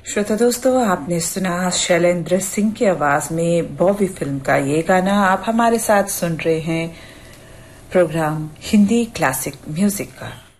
श्रोता दोस्तों, आपने सुना शैलेंद्र सिंह की आवाज में बॉबी फिल्म का ये गाना। आप हमारे साथ सुन रहे हैं प्रोग्राम हिंदी क्लासिक म्यूजिक का।